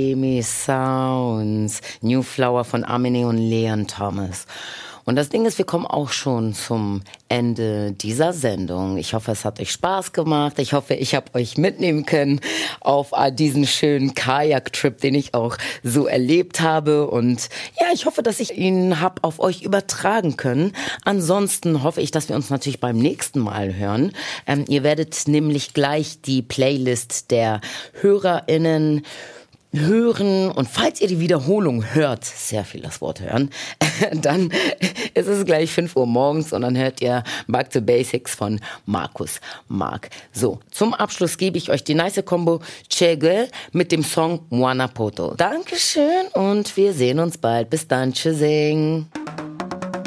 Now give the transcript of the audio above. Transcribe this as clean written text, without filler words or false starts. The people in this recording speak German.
Amy Sounds, New Flower von Amine und Leon Thomas. Und das Ding ist, wir kommen auch schon zum Ende dieser Sendung. Ich hoffe, es hat euch Spaß gemacht. Ich hoffe, ich habe euch mitnehmen können auf diesen schönen Kajak-Trip, den ich auch so erlebt habe. Und ja, ich hoffe, dass ich ihn habe auf euch übertragen können. Ansonsten hoffe ich, dass wir uns natürlich beim nächsten Mal hören. Ihr werdet nämlich gleich die Playlist der HörerInnen hören, und falls ihr die Wiederholung hört, sehr viel das Wort hören, dann ist es gleich 5 Uhr morgens und dann hört ihr Back to Basics von Markus Mark. So, zum Abschluss gebe ich euch die nice Combo Chege mit dem Song Mwana Poto. Dankeschön und wir sehen uns bald. Bis dann, tschüssing.